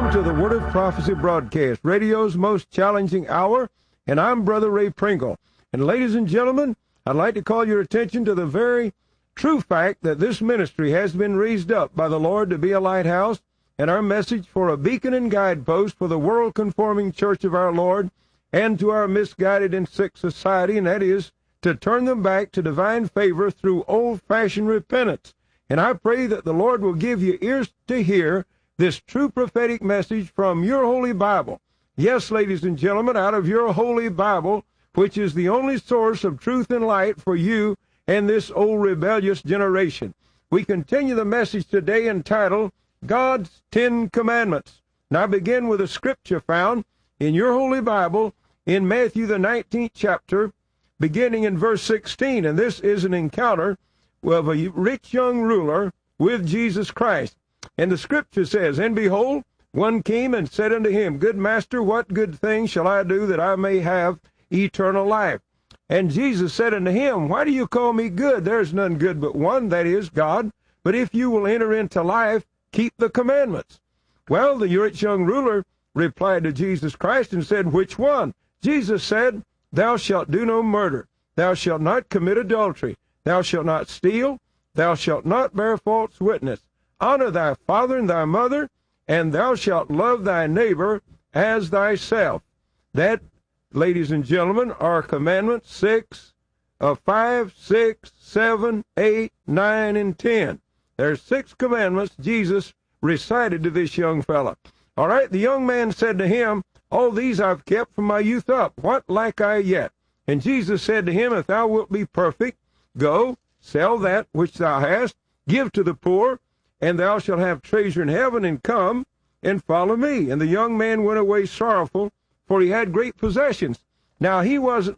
Welcome to the Word of Prophecy broadcast, radio's most challenging hour, and I'm Brother Ray Pringle. And ladies and gentlemen, I'd like to call your attention to the very true fact that this ministry has been raised up by the Lord to be a lighthouse, and our message for a beacon and guidepost for the world-conforming church of our Lord and to our misguided and sick society, and that is to turn them back to divine favor through old-fashioned repentance. And I pray that the Lord will give you ears to hear this true prophetic message from your Holy Bible. Yes, ladies and gentlemen, out of your Holy Bible, which is the only source of truth and light for you and this old rebellious generation. We continue the message today entitled, God's 10 Commandments. Now I begin with a scripture found in your Holy Bible in Matthew the 19th chapter, beginning in verse 16. And this is an encounter of a rich young ruler with Jesus Christ. And the scripture says, And behold, one came and said unto him, Good master, what good thing shall I do that I may have eternal life? And Jesus said unto him, Why do you call me good? There is none good but one, that is, God. But if you will enter into life, keep the commandments. Well, the rich young ruler replied to Jesus Christ and said, Which one? Jesus said, Thou shalt do no murder. Thou shalt not commit adultery. Thou shalt not steal. Thou shalt not bear false witness. Honor thy father and thy mother, and thou shalt love thy neighbor as thyself. That, ladies and gentlemen, are commandments 5, 6, 7, 8, 9, and 10. There's 6 commandments Jesus recited to this young fella. All right, the young man said to him, All these I've kept from my youth up. What lack I yet? And Jesus said to him, If thou wilt be perfect, go, sell that which thou hast, give to the poor, and thou shalt have treasure in heaven, and come and follow me. And the young man went away sorrowful, for he had great possessions. Now he thought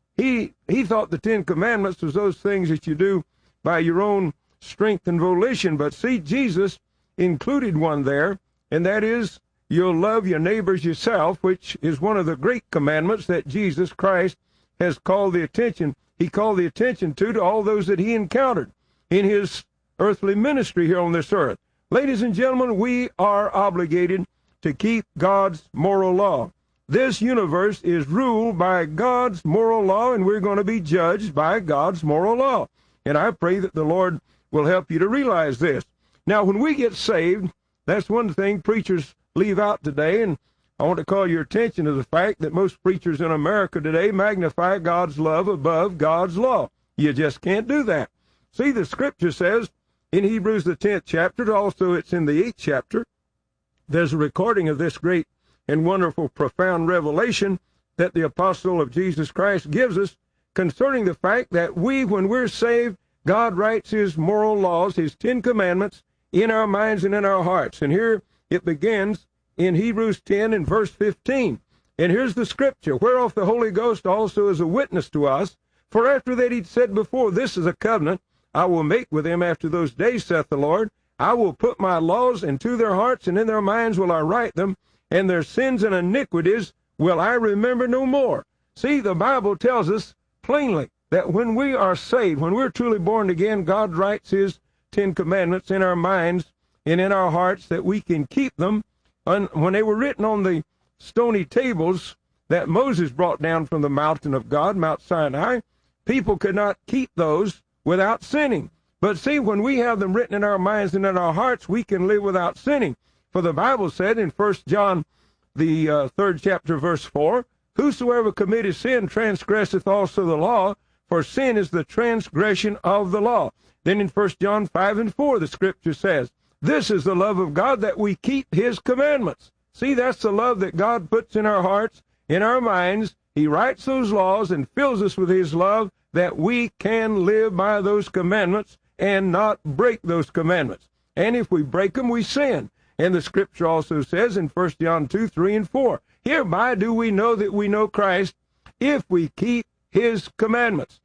the 10 Commandments was those things that you do by your own strength and volition. But see, Jesus included one there, and that is you'll love your neighbors yourself, which is one of the great commandments that Jesus Christ has called the attention. He called the attention to all those that he encountered in his earthly ministry here on this earth. Ladies and gentlemen, we are obligated to keep God's moral law. This universe is ruled by God's moral law, and we're going to be judged by God's moral law. And I pray that the Lord will help you to realize this. Now, when we get saved, that's one thing preachers leave out today, and I want to call your attention to the fact that most preachers in America today magnify God's love above God's law. You just can't do that. See, the scripture says in Hebrews the 10th chapter, also it's in the 8th chapter, there's a recording of this great and wonderful, profound revelation that the apostle of Jesus Christ gives us concerning the fact that when we're saved, God writes his moral laws, his 10 commandments, in our minds and in our hearts. And here it begins in Hebrews 10 and verse 15. And here's the scripture, Whereof the Holy Ghost also is a witness to us. For after that he'd said before, This is a covenant I will make with them after those days, saith the Lord. I will put my laws into their hearts, and in their minds will I write them, and their sins and iniquities will I remember no more. See, the Bible tells us plainly that when we are saved, when we're truly born again, God writes his 10 commandments in our minds and in our hearts that we can keep them. When they were written on the stony tables that Moses brought down from the mountain of God, Mount Sinai, people could not keep those without sinning. But see, when we have them written in our minds and in our hearts, we can live without sinning. For the Bible said in 1 John, the 3rd chapter, verse 4, Whosoever committeth sin transgresseth also the law, for sin is the transgression of the law. Then in 1 John 5 and 4, the scripture says, This is the love of God, that we keep his commandments. See, that's the love that God puts in our hearts, in our minds. He writes those laws and fills us with his love, that we can live by those commandments and not break those commandments. And if we break them, we sin. And the scripture also says in 1 John 2, 3, and 4, Hereby do we know that we know Christ, if we keep his commandments.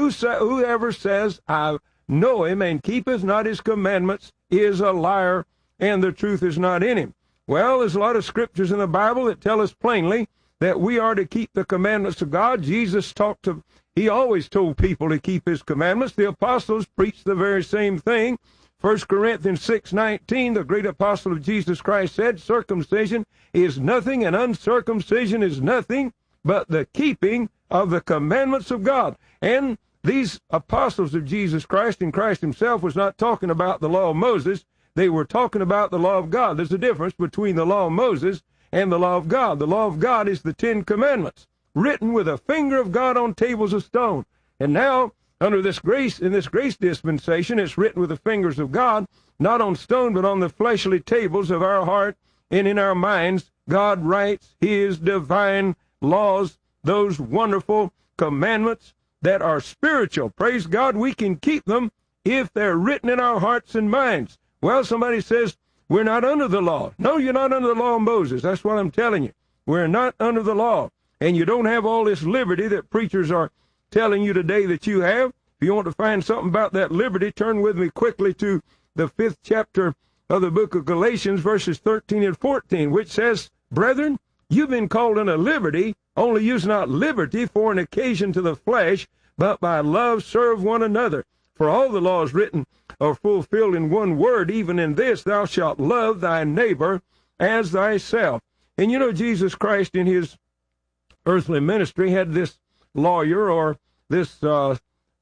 Whoever says, I know him, and keepeth not his commandments, is a liar, and the truth is not in him. Well, there's a lot of scriptures in the Bible that tell us plainly that we are to keep the commandments of God. Jesus he always told people to keep his commandments. The apostles preached the very same thing. 1 Corinthians 6:19, the great apostle of Jesus Christ said, circumcision is nothing and uncircumcision is nothing but the keeping of the commandments of God. And these apostles of Jesus Christ, and Christ himself, was not talking about the law of Moses. They were talking about the law of God. There's a difference between the law of Moses and the law of God. The law of God is the 10 commandments, written with a finger of God on tables of stone. And now, under this grace, in this grace dispensation, it's written with the fingers of God, not on stone, but on the fleshly tables of our heart and in our minds. God writes his divine laws, those wonderful commandments that are spiritual. Praise God, we can keep them if they're written in our hearts and minds. Well, somebody says, we're not under the law. No, you're not under the law of Moses. That's what I'm telling you. We're not under the law. And you don't have all this liberty that preachers are telling you today that you have. If you want to find something about that liberty, turn with me quickly to the 5th chapter of the book of Galatians, verses 13 and 14, which says, Brethren, you've been called unto liberty, only use not liberty for an occasion to the flesh, but by love serve one another. For all the laws written are fulfilled in one word, even in this, thou shalt love thy neighbor as thyself. And you know, Jesus Christ in his earthly ministry had this lawyer, or this, well,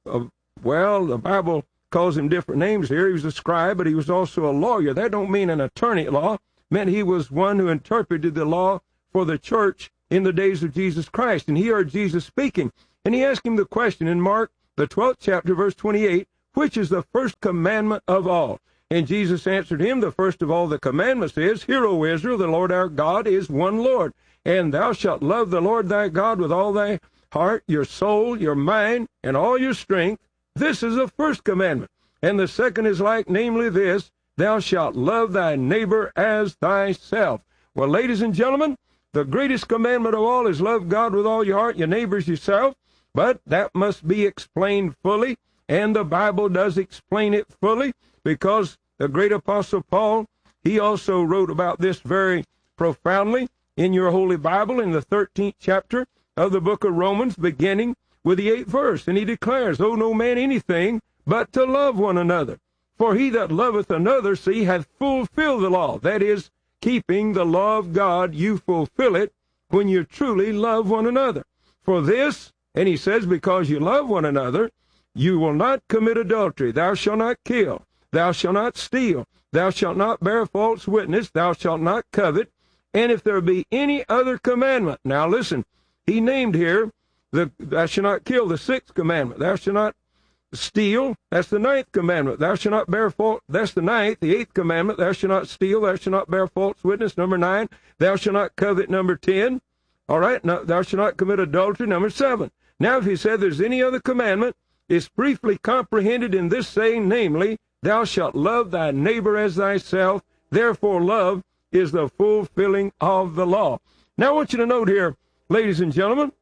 the Bible calls him different names here. He was a scribe, but he was also a lawyer. That don't mean an attorney at law. It meant he was one who interpreted the law for the church in the days of Jesus Christ. And he heard Jesus speaking. And he asked him the question in Mark, the 12th chapter, verse 28, which is the first commandment of all? And Jesus answered him, the first of all the commandments is, Hear, O Israel, the Lord our God is one Lord. And thou shalt love the Lord thy God with all thy heart, your soul, your mind, and all your strength. This is the first commandment. And the second is like, namely this, thou shalt love thy neighbor as thyself. Well, ladies and gentlemen, the greatest commandment of all is love God with all your heart, your neighbors yourself. But that must be explained fully, and the Bible does explain it fully, because the great apostle Paul, he also wrote about this very profoundly in your Holy Bible in the 13th chapter of the book of Romans, beginning with the 8th verse. And he declares, Owe no man anything but to love one another. For he that loveth another, see, hath fulfilled the law. That is, keeping the law of God, you fulfill it when you truly love one another. For this, and he says, because you love one another, you will not commit adultery. Thou shalt not kill. Thou shalt not steal. Thou shalt not bear false witness. Thou shalt not covet. And if there be any other commandment. Now listen, he named here, thou shalt not kill, the 6th commandment. Thou shalt not steal. That's the 9th commandment. Thou shalt not bear false. That's the 9th. The 8th commandment. Thou shalt not steal. Thou shalt not bear false witness. Number 9. Thou shalt not covet. Number 10. All right. Now, thou shalt not commit adultery. Number 7. Now, if he said there's any other commandment, it's briefly comprehended in this saying, namely, thou shalt love thy neighbor as thyself. Therefore, love is the fulfilling of the law. Now, I want you to note here, ladies and gentlemen,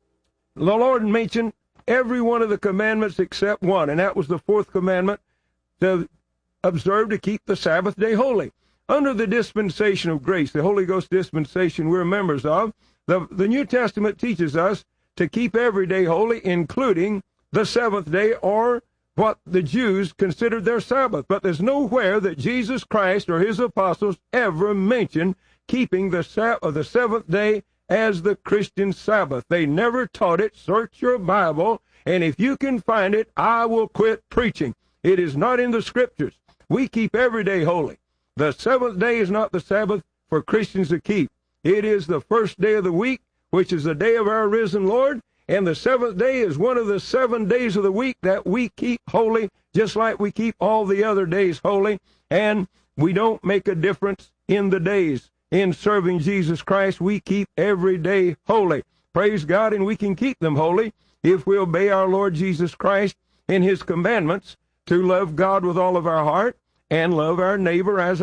the Lord mentioned every one of the commandments except one, and that was the 4th commandment, to observe to keep the Sabbath day holy. Under the dispensation of grace, the Holy Ghost dispensation we're members of, the New Testament teaches us to keep every day holy, including the 7th day, or what the Jews considered their Sabbath. But there's nowhere that Jesus Christ or his apostles ever mentioned keeping the 7th day as the Christian Sabbath. They never taught it. Search your Bible, and if you can find it, I will quit preaching. It is not in the Scriptures. We keep every day holy. The 7th day is not the Sabbath for Christians to keep. It is the first day of the week, which is the day of our risen Lord, and the 7th day is one of the 7 days of the week that we keep holy, just like we keep all the other days holy, and we don't make a difference in the days. In serving Jesus Christ, we keep every day holy. Praise God, and we can keep them holy if we obey our Lord Jesus Christ in his commandments to love God with all of our heart and love our neighbor as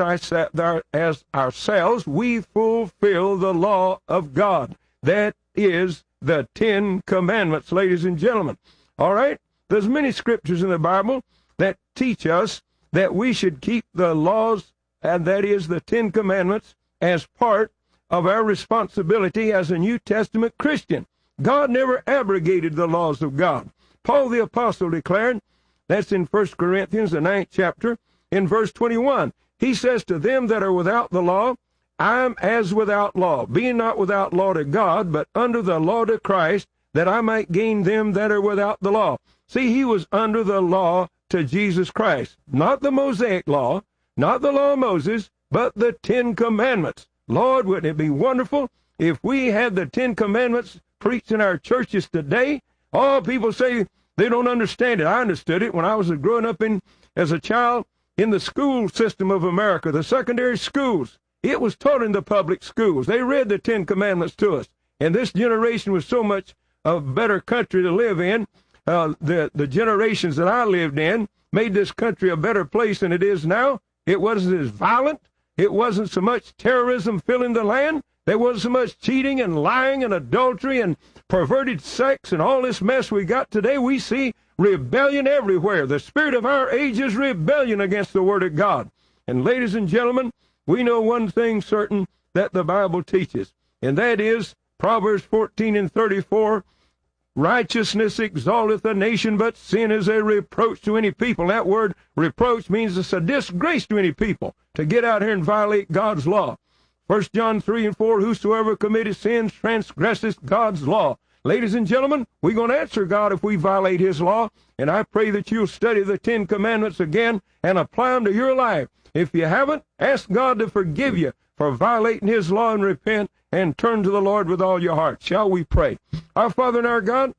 ourselves. We fulfill the law of God. That is the 10 commandments, ladies and gentlemen. All right? There's many scriptures in the Bible that teach us that we should keep the laws, and that is the 10 commandments, as part of our responsibility as a New Testament Christian. God never abrogated the laws of God. Paul the Apostle declared, that's in 1 Corinthians, the 9th chapter, in verse 21. He says, to them that are without the law, I am as without law, being not without law to God, but under the law to Christ, that I might gain them that are without the law. See, he was under the law to Jesus Christ, not the Mosaic law, not the law of Moses, but the 10 Commandments. Lord, wouldn't it be wonderful if we had the 10 Commandments preached in our churches today? Oh, people say they don't understand it. I understood it when I was growing up as a child in the school system of America, the secondary schools. It was taught in the public schools. They read the 10 Commandments to us. And this generation was so much a better country to live in. The generations that I lived in made this country a better place than it is now. It wasn't as violent. It wasn't so much terrorism filling the land. There wasn't so much cheating and lying and adultery and perverted sex and all this mess we got today. We see rebellion everywhere. The spirit of our age is rebellion against the Word of God. And ladies and gentlemen, we know one thing certain that the Bible teaches, and that is Proverbs 14:34, righteousness exalteth a nation, but sin is a reproach to any people. That word reproach means it's a disgrace to any people to get out here and violate God's law. 1 John 3:4, whosoever committeth sins transgresseth God's law. Ladies and gentlemen, we're going to answer God if we violate his law, and I pray that you'll study the 10 Commandments again and apply them to your life. If you haven't, ask God to forgive you for violating his law and repent and turn to the Lord with all your heart. Shall we pray? Our Father and our God,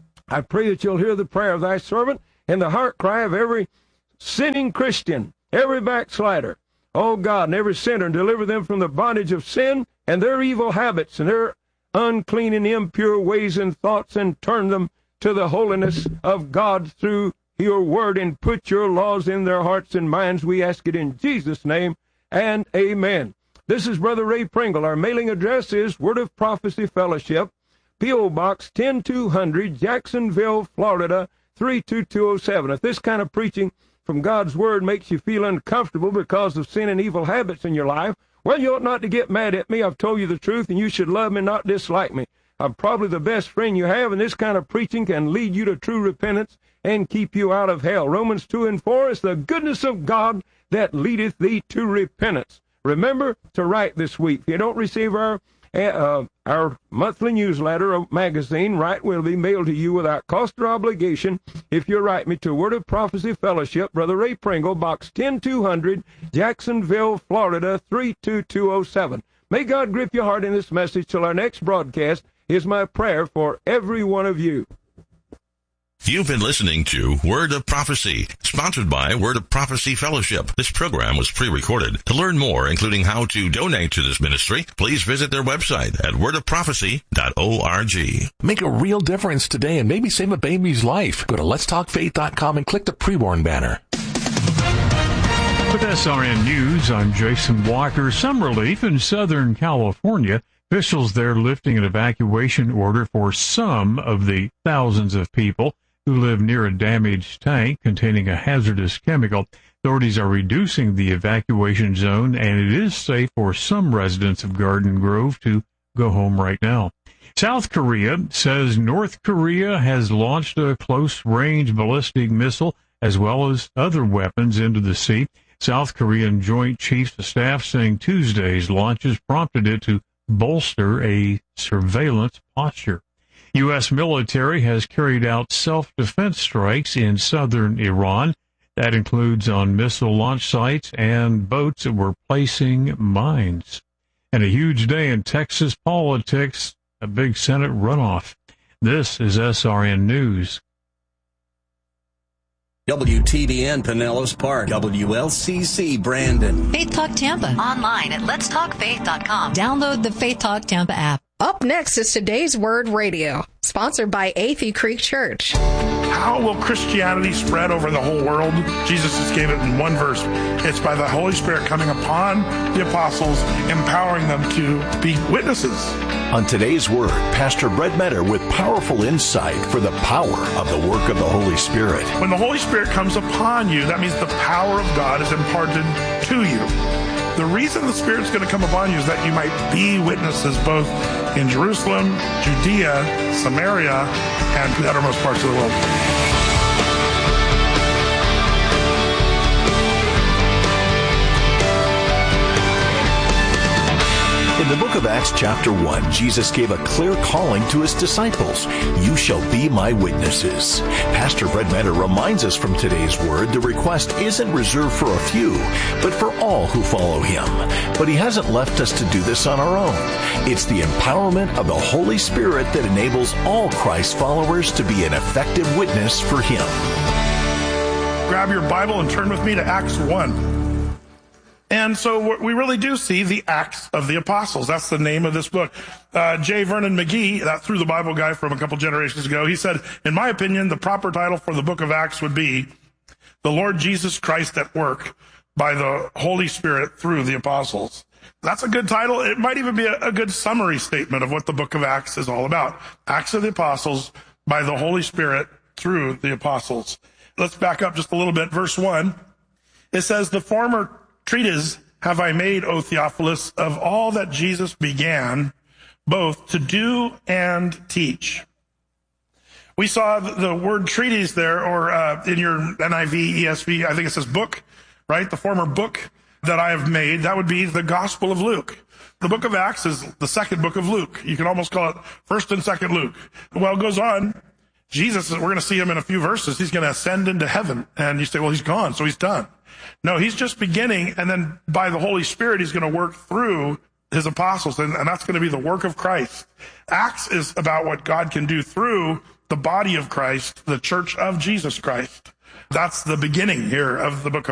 I pray that you'll hear the prayer of thy servant and the heart cry of every sinning Christian, every backslider. Oh God, and every sinner, and deliver them from the bondage of sin and their evil habits and their unclean and impure ways and thoughts, and turn them to the holiness of God through your word, and put your laws in their hearts and minds. We ask it in Jesus' name, and amen. This is Brother Ray Pringle. Our mailing address is Word of Prophecy Fellowship, P.O. Box 10200, Jacksonville, Florida, 32207. If this kind of preaching from God's Word makes you feel uncomfortable because of sin and evil habits in your life, well, you ought not to get mad at me. I've told you the truth, and you should love me, not dislike me. I'm probably the best friend you have, and this kind of preaching can lead you to true repentance and keep you out of hell. Romans 2:4 is the goodness of God that leadeth thee to repentance. Remember to write this week. If you don't receive our monthly newsletter or magazine, write will be mailed to you without cost or obligation if you write me to Word of Prophecy Fellowship, Brother Ray Pringle, Box 10200, Jacksonville, Florida, 32207. May God grip your heart in this message till our next broadcast is my prayer for every one of you. You've been listening to Word of Prophecy, sponsored by Word of Prophecy Fellowship. This program was pre-recorded. To learn more, including how to donate to this ministry, please visit their website at wordofprophecy.org. Make a real difference today and maybe save a baby's life. Go to letstalkfaith.com and click the pre-warn banner. With SRN News, I'm Jason Walker. Some relief in Southern California. Officials there lifting an evacuation order for some of the thousands of people who live near a damaged tank containing a hazardous chemical. Authorities are reducing the evacuation zone, and it is safe for some residents of Garden Grove to go home right now. South Korea says North Korea has launched a close-range ballistic missile as well as other weapons into the sea. South Korean Joint Chiefs of Staff saying Tuesday's launches prompted it to bolster a surveillance posture. U.S. military has carried out self-defense strikes in southern Iran. That includes on missile launch sites and boats that were placing mines. And a huge day in Texas politics, a big Senate runoff. This is SRN News. WTBN Pinellas Park, WLCC Brandon. Faith Talk Tampa, online at letstalkfaith.com. Download the Faith Talk Tampa app. Up next is Today's Word Radio, sponsored by Athey Creek Church. How will Christianity spread over the whole world? Jesus just gave it in one verse. It's by the Holy Spirit coming upon the apostles, empowering them to be witnesses. On Today's Word, Pastor Brett Metter with powerful insight for the power of the work of the Holy Spirit. When the Holy Spirit comes upon you, that means the power of God is imparted to you. The reason the Spirit's going to come upon you is that you might be witnesses both in Jerusalem, Judea, Samaria, and the uttermost parts of the world. In the book of Acts chapter 1, Jesus gave a clear calling to his disciples. You shall be my witnesses. Pastor Brett Metter reminds us from today's word the request isn't reserved for a few, but for all who follow him. But he hasn't left us to do this on our own. It's the empowerment of the Holy Spirit that enables all Christ followers to be an effective witness for him. Grab your Bible and turn with me to Acts 1. And so we really do see the Acts of the Apostles. That's the name of this book. J. Vernon McGee, that Through the Bible guy from a couple generations ago, he said, in my opinion, the proper title for the book of Acts would be The Lord Jesus Christ at Work by the Holy Spirit through the Apostles. That's a good title. It might even be a good summary statement of what the book of Acts is all about. Acts of the Apostles by the Holy Spirit through the Apostles. Let's back up just a little bit. Verse 1, it says, the former treatise have I made, O Theophilus, of all that Jesus began, both to do and teach. We saw the word treatise there, or in your NIV, ESV, I think it says book, right? The former book that I have made, that would be the Gospel of Luke. The book of Acts is the second book of Luke. You can almost call it first and second Luke. Well, it goes on. Jesus, we're going to see him in a few verses. He's going to ascend into heaven. And you say, well, he's gone, so he's done. No, he's just beginning, and then by the Holy Spirit, he's going to work through his apostles, and that's going to be the work of Christ. Acts is about what God can do through the body of Christ, the church of Jesus Christ. That's the beginning here of the book of